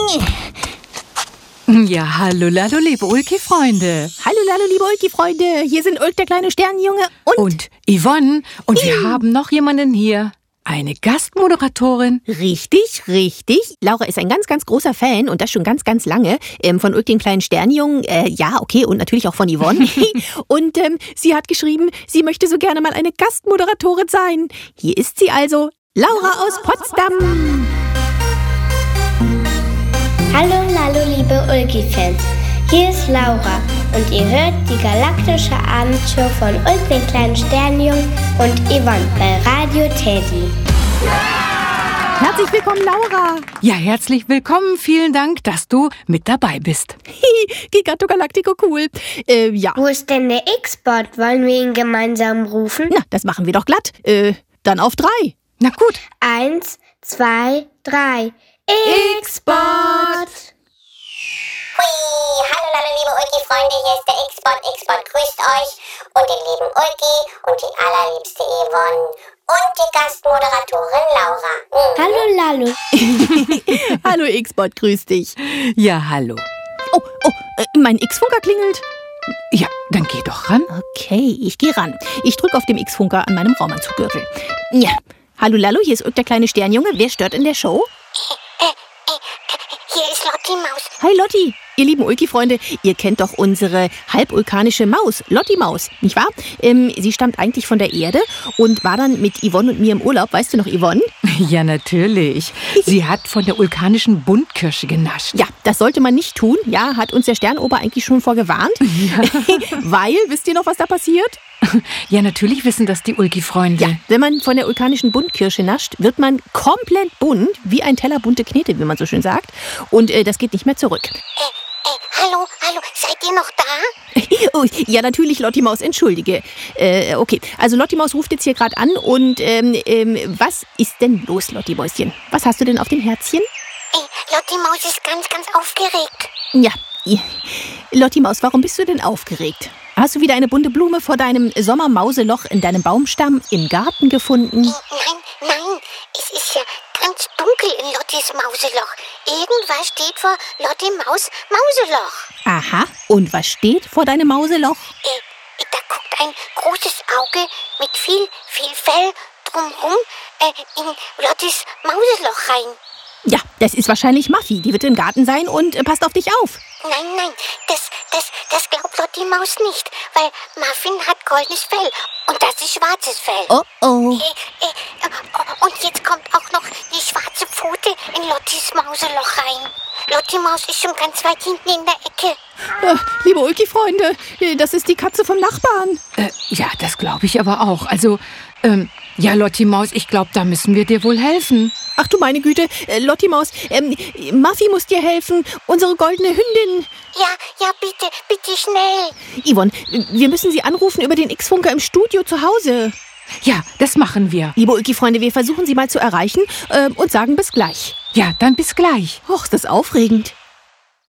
Ja, hallo, lalo, liebe Ulki-Freunde. Hallo, lalo, liebe Ulki-Freunde. Hier sind Ulk, der kleine Sternenjunge und Yvonne. Und wir haben noch jemanden hier. Eine Gastmoderatorin. Richtig. Laura ist ein ganz, ganz großer Fan und das schon ganz, ganz lange von Ulk, dem kleinen Sternenjungen. Ja, okay, und natürlich auch von Yvonne. Und sie hat geschrieben, sie möchte so gerne mal eine Gastmoderatorin sein. Hier ist sie also, Laura aus Potsdam. Hallo, liebe Ulki-Fans. Hier ist Laura und ihr hört die galaktische Abendshow von Ulk, den kleinen Sternenjungen und Yvonne bei Radio Teddy. Herzlich willkommen, Laura. Ja, herzlich willkommen. Vielen Dank, dass du mit dabei bist. Giganto Galactico, cool. Ja. Wo ist denn der X-Bot? Wollen wir ihn gemeinsam rufen? Na, das machen wir doch glatt. Dann auf 3. Na gut. 1, 2, 3. X-Bot! Hui, hallo liebe Ulki-Freunde, hier ist der X-Bot. X-Bot grüßt euch und den lieben Ulki und die allerliebste Yvonne und die Gastmoderatorin Laura. Hallo. Hallo X-Bot, grüß dich. Ja, hallo. Oh, mein X-Funker klingelt. Ja, dann geh doch ran. Okay, ich gehe ran. Ich drücke auf dem X-Funker an meinem Raumanzuggürtel. Ja, hallo Lalo, hier ist Ulk, der kleine Sternjunge. Wer stört in der Show? Hier ist Lotti Maus. Hi Lotti, ihr lieben Ulki-Freunde, ihr kennt doch unsere halbvulkanische Maus, Lotti Maus, nicht wahr? Sie stammt eigentlich von der Erde und war dann mit Yvonne und mir im Urlaub. Weißt du noch, Yvonne? Ja, natürlich. Sie hat von der vulkanischen Buntkirsche genascht. Ja, das sollte man nicht tun. Ja, hat uns der Sternober eigentlich schon vorgewarnt. Ja. Weil, wisst ihr noch, was da passiert? Ja, natürlich wissen das die Ulki-Freunde. Ja, wenn man von der vulkanischen Buntkirsche nascht, wird man komplett bunt, wie ein Teller bunte Knete, wie man so schön sagt. Und das geht nicht mehr zurück. Hallo, seid ihr noch da? Oh, ja, natürlich, Lotti Maus, entschuldige. Okay, also Lotti Maus ruft jetzt hier gerade an und was ist denn los, Lotti Mäuschen? Was hast du denn auf dem Herzchen? Lotti Maus ist ganz, ganz aufgeregt. Ja, Lotti Maus, warum bist du denn aufgeregt? Hast du wieder eine bunte Blume vor deinem Sommermauseloch in deinem Baumstamm im Garten gefunden? Nein, es ist ja ganz dunkel in Lottis Mauseloch. Irgendwas steht vor Lotti Maus Mauseloch. Aha, und was steht vor deinem Mauseloch? Da guckt ein großes Auge mit viel Fell drumherum in Lottis Mauseloch rein. Ja, das ist wahrscheinlich Muffy. Die wird im Garten sein und passt auf dich auf. Nein, das glaubt Lotti Maus nicht, weil Muffin hat goldenes Fell und das ist schwarzes Fell. Oh. Und jetzt kommt auch noch die schwarze Pfote in Lottis Mauseloch rein. Lotti Maus ist schon ganz weit hinten in der Ecke. Liebe Ulki-Freunde, das ist die Katze vom Nachbarn. Ja, das glaube ich aber auch. Also, ja, Lotti Maus, ich glaube, da müssen wir dir wohl helfen. Ach du meine Güte, Lotti Maus, Muffy muss dir helfen, unsere goldene Hündin. Ja, bitte schnell. Yvonne, wir müssen sie anrufen über den X-Funker im Studio zu Hause. Ja, das machen wir. Liebe Ulki-Freunde, wir versuchen sie mal zu erreichen und sagen bis gleich. Ja, dann bis gleich. Och, ist das aufregend.